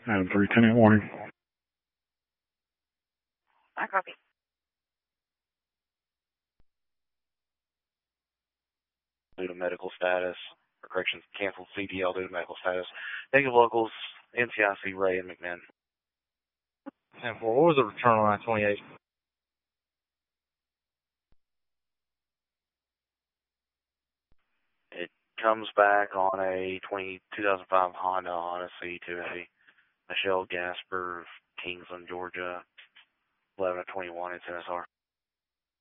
Adam 3, 10 warning. I copy. Due to medical status, or corrections, canceled CDL due to medical status. Negative locals, NCIC, Ray, and McMinn. 10-4, what was the return on I-28? It comes back on a 2005 Honda Odyssey to a Michelle Gasper of Kingsland, Georgia, 11 of 21. It's NSR.